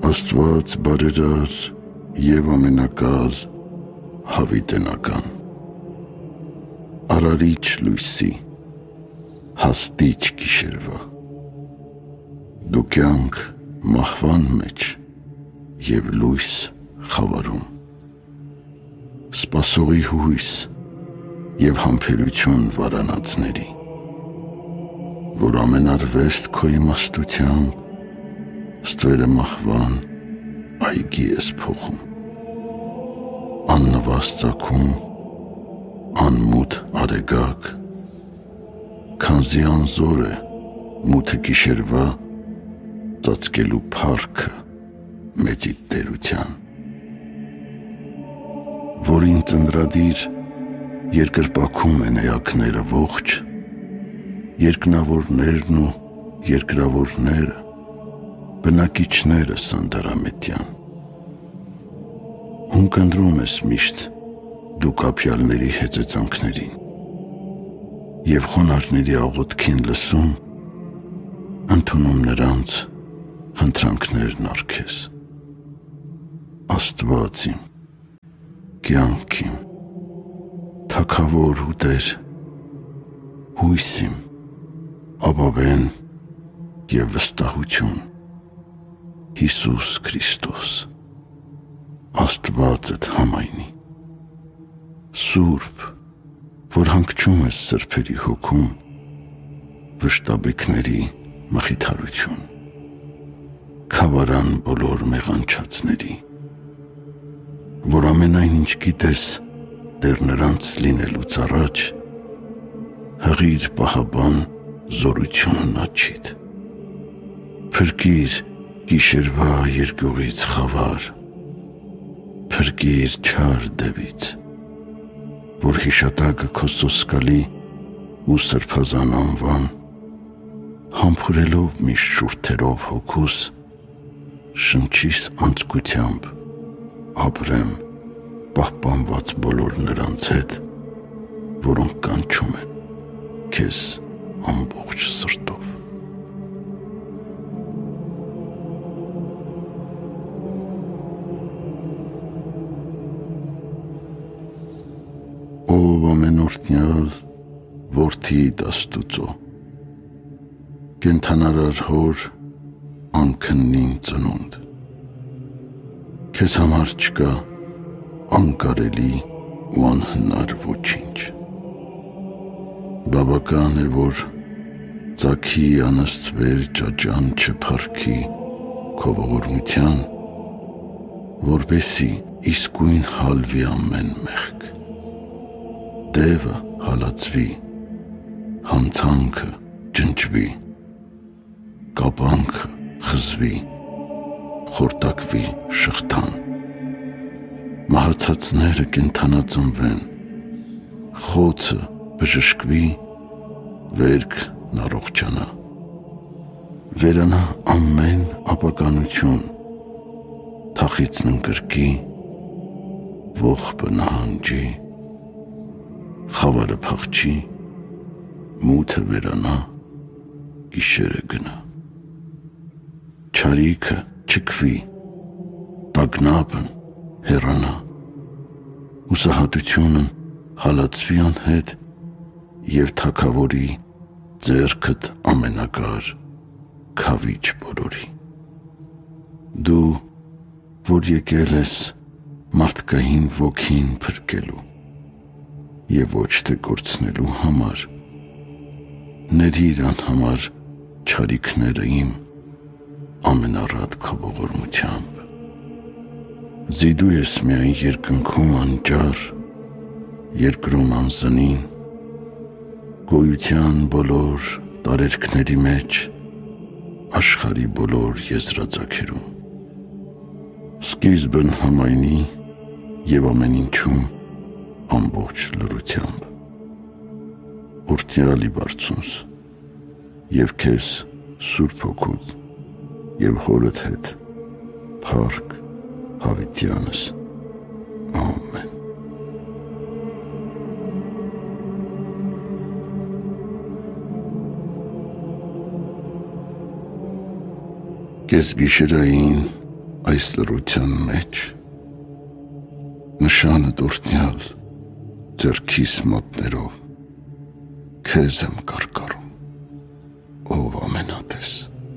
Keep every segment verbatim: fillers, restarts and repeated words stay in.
Աստված բարերար և ամենակալ հավիտենական, արարիչ լույսի, հաստիչ գիշերվա, դու կյանք մահվան մեջ և լույս խավարում, սպասողի հույս և համբերություն վարանածների, որ ամենարվեստ քո իմաստությամբ ստվերը մահվան այգի ես փոխում, աննվաստակում, անմութ արեգակ, քանզի անզոր է մութը գիշերվա ծածկելու փառքը մեծիդ տերության, որին ծնրադիր երկրպագում են էակները ողջ, երկնավորներն ու երկրավորները, բնակիչները սանդարամետյան, ում կնդրում ես միշտ դու կապյալների հեծեծանքներին և խոնարհների աղոթքին լսում, ընդունում նրանց խնդրանքներն առքես, Աստված իմ, կյանք իմ, թագավոր ու Տեր, հույս իմ, ապավեն և վստահություն, Հիսուս Քրիստոս, Աստվածդ համայնի, Սուրբ, որ հանգչում ես սրբերի հոգում, վշտաբեքների մխիթարություն, քավարան բոլոր մեղանչածների, որ ամենայն ինչ գիտես դեռ նրանց լինելուց առաջ, հղիր պահաբան զորությունն աչիդ, փրկիր գիշերվա երկյուղից խավար, փրկիր չար դևից, որ հիշատակը քո սոսկալի ու սրբազան անվան, համբուրելով միշտ շուրթերով հոգուս, շնչիս անձկությամբ, ապրեմ պահպանված բոլոր նրանց հետ, որոնք կանչում են քեզ ամբողջ սրտով։ Ով ամենօրհնյալ որդիդ Աստուծո, կենդանարար հոր անքննին ծնունդ, քեզ համար չկա անկարելի ու անհնար ոչինչ, բավական է, որ ծագի անըստվեր ճաճան չփառքի քո ողորմության, որպեսզի իսկույն հալվի ամեն մեղք, դևը հալածվի, հանցանքը ջնջվի, կապանքը խզվի, խորտակվի շղթան, մահացածները կենդանածնվեն, խոցը բժշկվի, վերքն առողջանա, վերանա ամեն ապականություն, թախիծն ընկրկի, ողբը նահանջի, խավարը փախչի, մութը վերանա, գիշերը գնա, չարիքը չքվի, տագնապն հեռանա, հուսահատությունն հալածվի անհետ և թագավորի ձեռքդ ամենակար քավիչ բոլորի, դու, որ եկել ես մարդկային ոգին փրկելու և ոչ թե կորցնելու համար, ներիր անհամար չարիքները իմ ամենառատ քո ողորմությամբ, զիդու ես միայն երկնքում անճար, երկրում անզնին, գոյության բոլոր տարերքների մեջ, աշխարհի բոլոր եզրածագերում, սկիզբն համայնի և ամեն ինչում ամբողջ լրությամբ, օրհնյալի բարձունս և քեզ Սուրբ Հոգուդ և հորդ հետ փառք հավիտյանս, ամեն։ Կես գիշերային այս լռության մեջ, նշանը դուրտնյալ ձեռքիս մատներով քեզ եմ կարկառում, ով ամենատես,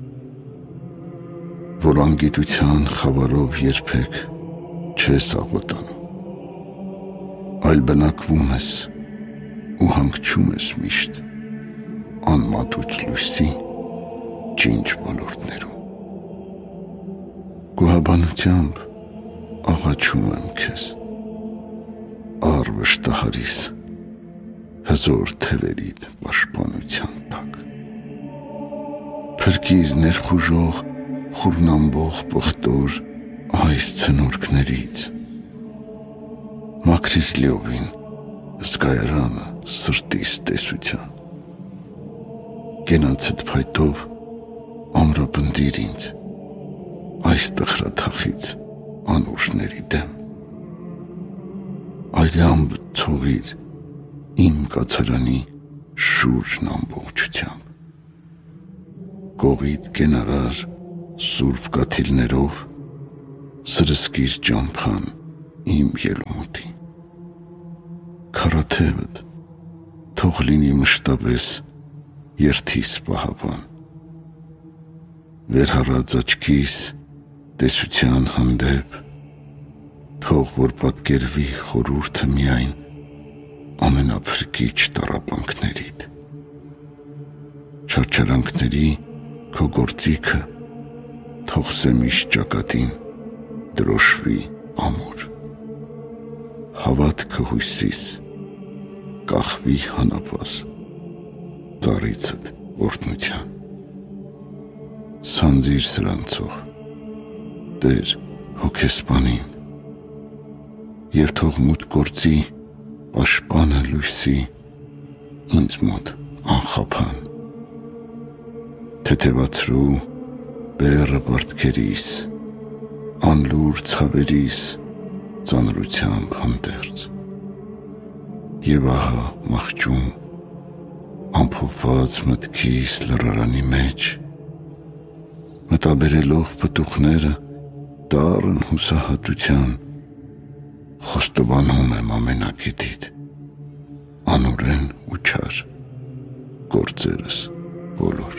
որ անգիտության խավարով երբեք չես աղոտանում, այլ բնակվում ես ու հանգչում ես միշտ անմատուց լույսի ջինջ ոլորտներում։ Գոհաբանությամբ աղաչում եմ քեզ, առ վշտահարիս հզոր թևերիդ պաշտպանության տակ։ Փրկիր ներխուժող խուրնամբող պղտոր այս ցնորքներից, մաքրիր լիովին զգայարանը սրտիս տեսության, կենացդ փայտով ամրապնդիր ինձ այս տխրաթախից անուշների դեմ, այրամբ ցողիր իմ կացարանի շուրջն ամբողջությամբ, կողիդ կենարար սուրբ կաթիլներով սրսկիր ճամփան իմ ելումուտի, քարաթևդ թող լինի մշտապես երթիս պահապան, վերհառած աչքիս տեսության հանդեպ, թող որ պատկերվի խորհուրդը միայն ամենափրկիչ տառապանքներիդ, չարչարանքների քո գործիքը թող սեմիշ ճակատին դրոշվի ամուր, հավատքը հույսիս կախվի հանապաս ծառիցդ օրհնության, սանձիր սրանցող Տեր հոգեսպանին, և թող մութ գործի պաշտպանը լույսի ինձ մոտ անխափան, թեթևացրու բեռը պարտքերիս, անլուր ցավերիս ծանրությամբ հանդերձ, և ահա մախճում ամփոփված մտքիս լռարանի մեջ, մտաբերելով պտուղները դառն հուսահատության, խոստովանում եմ ամենակետիդ, անօրեն ու չար գործերս բոլոր։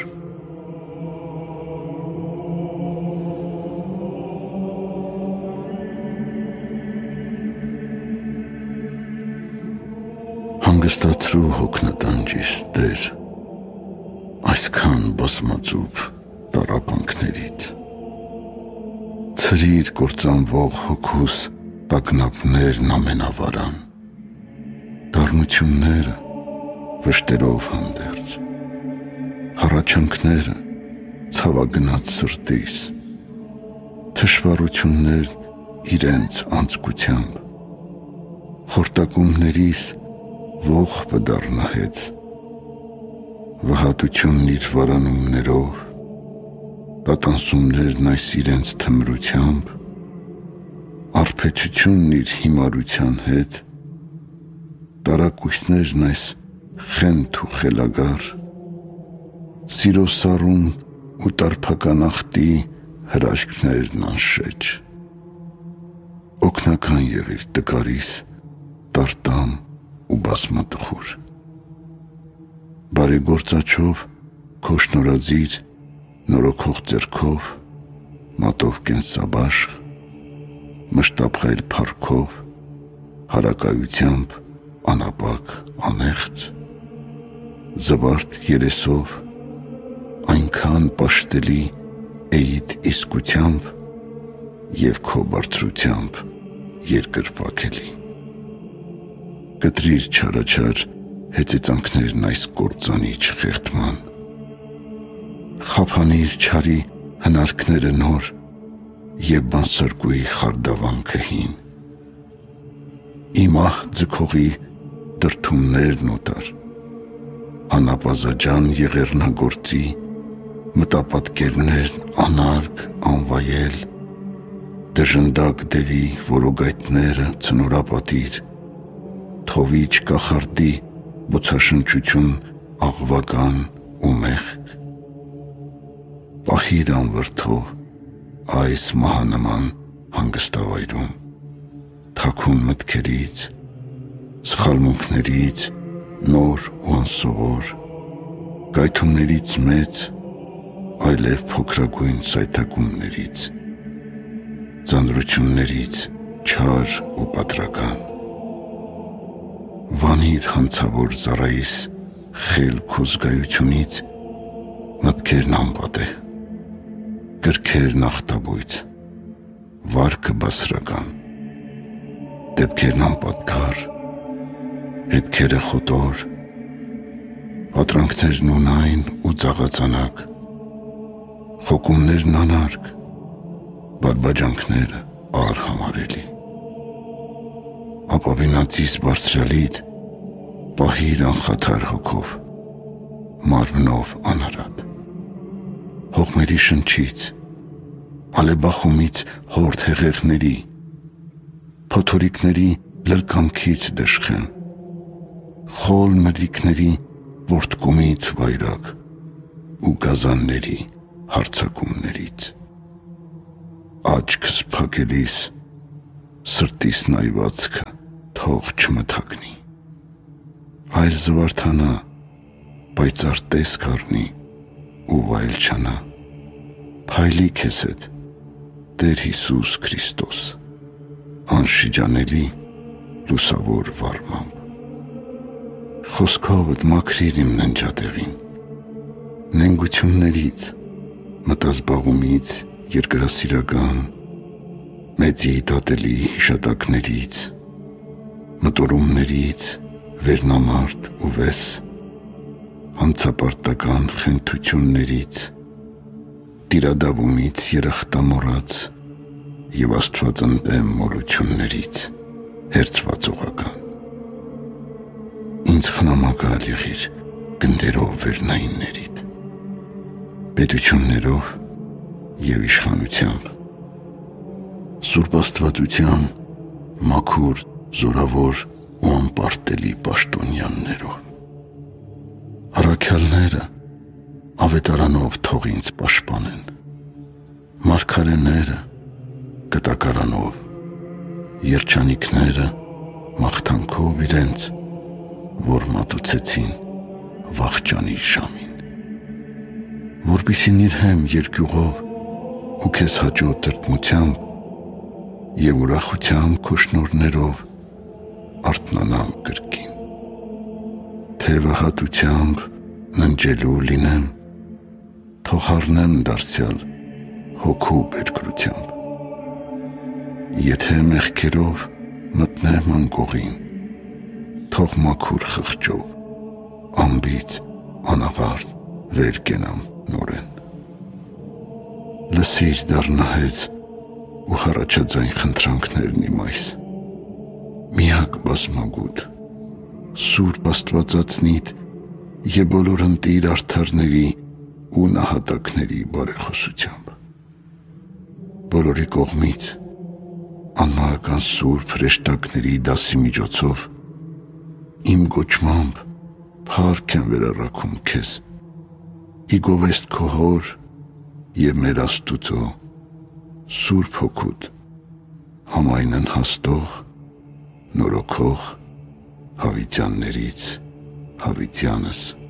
Հանգստացրու հոգնատանջիս Տեր, այսքան բազմածուփ տառապանքներից, ցրիր կործանվող հոգուս տագնապներն ամենավարան, դառնությունները վշտերով հանդերձ, հառաչանքները ցավագնաց սրտիս, թշվառություններն իրենց անձկությամբ, խորտակումներիս ողբը դառնահեց, վհատությունն իր վարանումներով, տատանսումներն այս իրենց թմրությամբ, արբեցությունն իր հիմարության հետ, տարակույսներն այս խենթ ու խելագար, սիրո սառուն ու տարփականախտի հրաշքներն անշեջ, օգնական եղիր տկարիս տարտամ ու բազմատխուր, բարեգործաչով քո շնորհածիր նորոգող ձեռքով, մատով կենսաբաշխ, մշտապղել փառքով, հարակայությամբ անապակ անեղծ, զվարթ երեսով, այնքան պաշտելի էիդ իսկությամբ և քո բարձրությամբ երկրպագելի։ Կտրիր չարաչար հեծեծանքներն այս կործանիչ խեղդման, խափանիր չարի հնարքները նոր և բանսարկուի խարդավանքը հին, իմ ահ ձգողի դրդումներն օտար, հանապազաջան եղեռնագործի մտապատկերներն անարգ անվայել, դժնդակ դևի որոգայթները ցնորապատիր, թովիչ կախարդի բոցաշնչություն աղվական ու մեղք, պահիր անվրդով այս մահանման հանգստավայրում, թաքուն մտքերից, սխալմունքներից, նոր ու անսովոր, գայթումներից մեծ, այլև փոքրագույն սայթակումներից, ձանձրություններից չար ու պատրական։ Վանիր հանցավոր զառայիս խելք ու զգայությունից մտքերն անպատե, կրքերն ախտաբույծ, վարքը բասրական, դեպքերն անպատկար, հետքերը խոտոր, պատրանքներն ունայն ու ծաղածանակ, խոկումներն անարգ, բարբաջանքները արհամարելի։ Ապավինածիս բարձրալիդ պահիր անխաթար հոգով, մարմնով անարատ, հողմերի շնչից, ալեբախումից հորդ հեղեղների, փոթորիկների լրկանքից դժխեն, խոլ մրրիկների որդկումից վայրակ ու գազանների հարցակումներից։ Աչքս փակելիս սրտիս նայվածքը թող չմթագնի, այլ զվարթանա, պայծառ տեսք առնի ու վայել չանա, փայլի քեզ հետ Տեր Հիսուս Քրիստոս, անշիջանելի լուսավոր վառմամբ։ Խոսքովդ մաքրիր իմ ննջատեղին, նենգություններից, մտազբաղումից, երկրասիրական, մեծի դատելի հիշատակներից, մտորումներից, վերնամարդ ու վես, հանցապարտական խենթություններից, տիրադավումից երախտամոռաց և աստվածընդեմ մոլություններից հերձվածողական։ Ինձ խնամակալ եղիր գնդերով վերնայիններիդ, պետություններով և իշխանությամբ, Սուրբ Աստվածության մաքուր, զորավոր ու անպարտելի պաշտոնյաներով։ Առաքյալները ավետարանով թող ինձ պաշտպանեն, մարգարեները կտակարանով, երջանիկները մաղթանքով իրենց, որ մատուցեցին վախճանի ժամին, որպեսզի նիրհեմ երկյուղով ու քեզ հաճո տրտմությամբ և ուրախությամբ քո շնորհներով արթնանամ կրկին, թևը հատությամբ ննջելու լինեմ, թող հառնեմ դարձյալ հոգու բերկրությամբ, եթե մեղքերով մտնեմ անկողին, թող մաքուր խղճով, անբիծ, անաղարտ վեր կենամ նորեն։ Լսիր դառնահեց ու հառաջաձայն խնդրանքներն իմ այս, միակ բազմագութ, Սուրբ Աստվածածնիդ և բոլոր ընտիր արդարների ու նահատակների բարեխոսությամբ, բոլորի կողմից անմահական սուրբ հրեշտակների դասի միջոցով իմ գոչմամբ փառք եմ վերառաքում քեզ, ի գովեստ քո հոր և մեր Աստուծո Սուրբ Հոգուդ համայնն հաստող, նորոգող հավիտյաններից հավիտյանս